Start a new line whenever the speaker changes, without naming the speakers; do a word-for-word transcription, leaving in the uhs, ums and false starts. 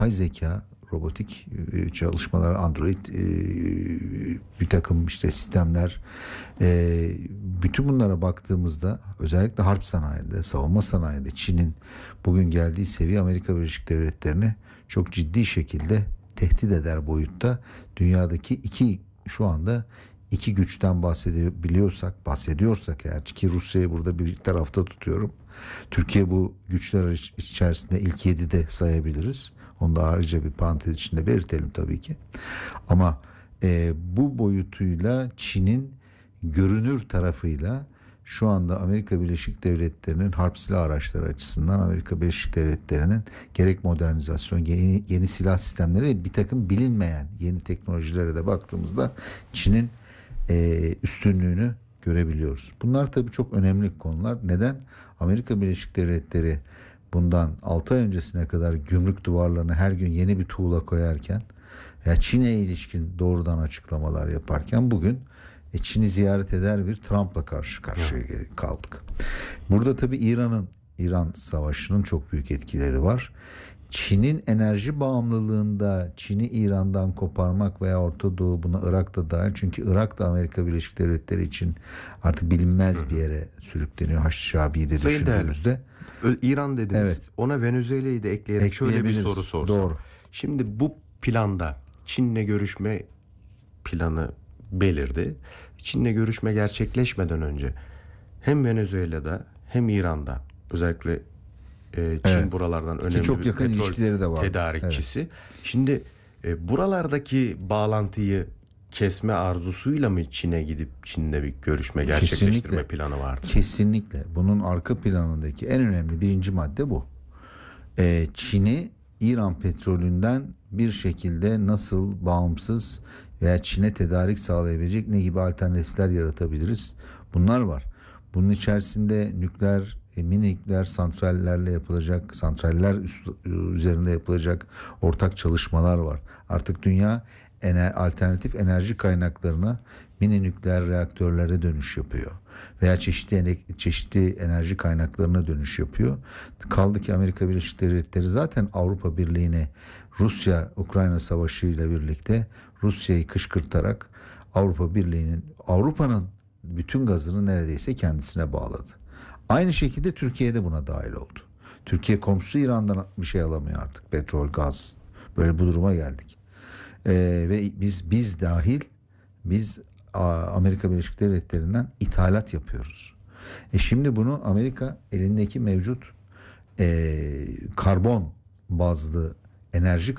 yapay zeka, robotik e, çalışmalar, Android, e, bir takım işte sistemler, e, bütün bunlara baktığımızda özellikle harp sanayinde, savunma sanayinde Çin'in bugün geldiği seviye Amerika Birleşik Devletleri'ni çok ciddi şekilde tehdit eder boyutta. Dünyadaki iki şu anda iki güçten bahsedebiliyorsak, bahsediyorsak eğer ki Rusya'yı burada bir tarafta tutuyorum. Türkiye bu güçler içerisinde ilk yedide sayabiliriz. Onu da ayrıca bir parantez içinde belirtelim tabii ki. Ama e, bu boyutuyla Çin'in görünür tarafıyla şu anda Amerika Birleşik Devletleri'nin harp silah araçları açısından Amerika Birleşik Devletleri'nin gerek modernizasyon, yeni, yeni silah sistemleri ve bir takım bilinmeyen yeni teknolojilere de baktığımızda Çin'in e, üstünlüğünü görebiliyoruz. Bunlar tabii çok önemli konular. Neden? Amerika Birleşik Devletleri bundan altı ay öncesine kadar gümrük duvarlarına her gün yeni bir tuğla koyarken, ya Çin'e ilişkin doğrudan açıklamalar yaparken bugün e, Çin'i ziyaret eder bir Trump'la karşı karşıya evet. kaldık. Burada tabii İran'ın İran Savaşı'nın çok büyük etkileri var. Çin'in enerji bağımlılığında Çin'i İran'dan koparmak veya Orta Doğu, buna Irak da dahil. Çünkü Irak da Amerika Birleşik Devletleri için artık bilinmez bir yere sürükleniyor. Haçlı Şabi'yi de düşündüğümüzde.
İran dediniz.
Evet.
Ona Venezuela'yı da ekleyerek şöyle bir soru sorsam.
Doğru.
Şimdi bu planda Çin'le görüşme planı belirdi. Çin'le görüşme gerçekleşmeden önce hem Venezuela'da hem İran'da özellikle e, Çin evet. buralardan önemli
Ki çok
bir
yakın
petrol
ilişkileri de var.
tedarikçisi.
Evet.
Şimdi e, buralardaki bağlantıyı kesme arzusuyla mı Çin'e gidip Çin'le bir görüşme gerçekleştirme Kesinlikle. planı vardı?
Kesinlikle. Bunun arka planındaki en önemli birinci madde bu. Ee, Çin'i İran petrolünden bir şekilde nasıl bağımsız veya Çin'e tedarik sağlayabilecek ne gibi alternatifler yaratabiliriz? Bunlar var. Bunun içerisinde nükleer, mini nükleer santrallerle yapılacak, santraller üst, üzerinde yapılacak ortak çalışmalar var. Artık dünya ener, alternatif enerji kaynaklarına, mini nükleer reaktörlere dönüş yapıyor. Veya çeşitli, çeşitli enerji kaynaklarına dönüş yapıyor. Kaldı ki Amerika Birleşik Devletleri zaten Avrupa Birliği'ne Rusya-Ukrayna Savaşı ile birlikte Rusya'yı kışkırtarak Avrupa Birliği'nin, Avrupa'nın bütün gazını neredeyse kendisine bağladı. Aynı şekilde Türkiye de buna dahil oldu. Türkiye komşusu İran'dan bir şey alamıyor artık. Petrol, gaz. Böyle bu duruma geldik. Ee, ve biz biz dahil biz Amerika Birleşik Devletleri'nden ithalat yapıyoruz. E şimdi bunu Amerika elindeki mevcut e, karbon bazlı enerji